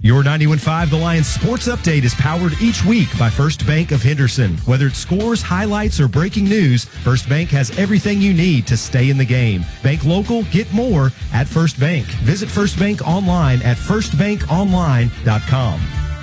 Your 91.5 The Lions Sports Update is powered each week by First Bank of Henderson. Whether it's scores, highlights, or breaking news, First Bank has everything you need to stay in the game. Bank local, get more at First Bank. Visit First Bank online at firstbankonline.com.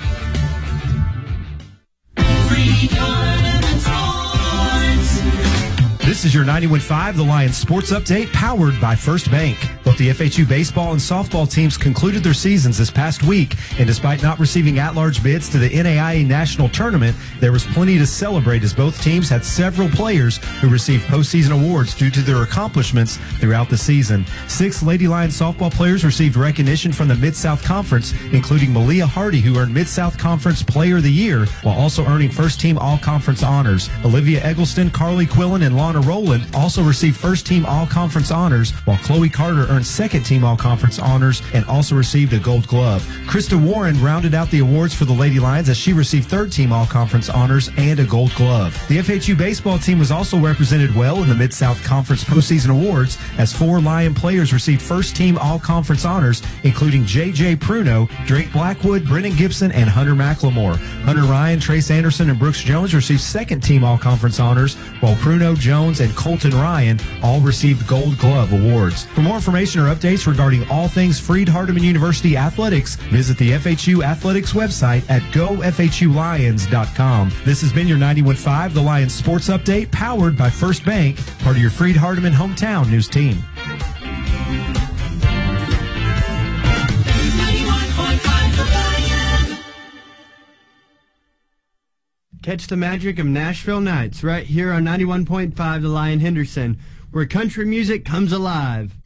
This is your 91.5 The Lions Sports Update powered by First Bank. Both the FHU baseball and softball teams concluded their seasons this past week, and despite not receiving at-large bids to the NAIA National Tournament, there was plenty to celebrate as both teams had several players who received postseason awards due to their accomplishments throughout the season. 6 Lady Lions softball players received recognition from the Mid-South Conference, including Malia Hardy, who earned Mid-South Conference Player of the Year, while also earning first-team All-Conference honors. Olivia Eggleston, Carly Quillen, and Lana Rowland also received first-team All-Conference honors, while Chloe Carter earned second-team All-Conference honors and also received a Gold Glove. Krista Warren rounded out the awards for the Lady Lions as she received third-team All-Conference honors and a Gold Glove. The FHU baseball team was also represented well in the Mid-South Conference postseason awards as 4 Lion players received first-team All-Conference honors, including J.J. Pruno, Drake Blackwood, Brennan Gibson, and Hunter McLemore. Hunter Ryan, Trace Anderson, and Brooks Jones received second-team All-Conference honors, while Pruno, Jones, and Colton Ryan all received Gold Glove awards. For more information or updates regarding all things Freed-Hardeman University athletics, visit the FHU Athletics website at gofhulions.com. This has been your 91.5 The Lions Sports Update powered by First Bank, part of your Freed-Hardeman hometown news team. Catch the magic of Nashville Nights right here on 91.5 The Lion Henderson, where country music comes alive.